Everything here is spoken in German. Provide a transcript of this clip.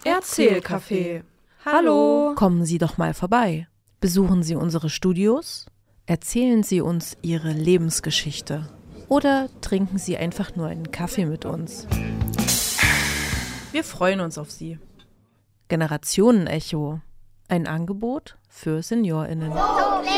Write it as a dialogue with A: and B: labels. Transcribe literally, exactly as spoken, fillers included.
A: Erzählcafé. Hallo.
B: Kommen Sie doch mal vorbei. Besuchen Sie unsere Studios. Erzählen Sie uns Ihre Lebensgeschichte. Oder trinken Sie einfach nur einen Kaffee mit uns.
A: Wir freuen uns auf Sie.
B: Generationenecho. Ein Angebot für SeniorInnen.